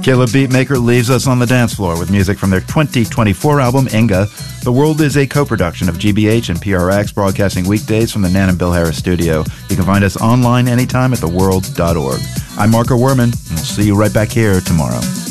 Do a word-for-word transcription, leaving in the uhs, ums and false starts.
Caleb Beatmaker leaves us on the dance floor with music from their twenty twenty-four album, Inga. The World is a co-production of G B H and P R X, broadcasting weekdays from the Nan and Bill Harris studio. You can find us online anytime at the world dot org. I'm Marco Werman, and we'll see you right back here tomorrow.